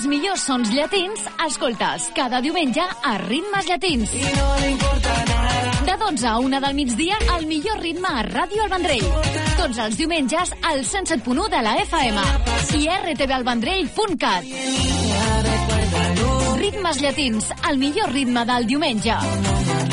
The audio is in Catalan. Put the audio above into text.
Els millors sons llatins, escolta'ls cada diumenge a Ritmes Llatins. De 12 a 1 del migdia, el millor ritme a Ràdio El Vendrell. Tots els diumenges al 107.1 de la FM i rtvalvendrell.cat. Ritmes Llatins, el millor ritme del diumenge.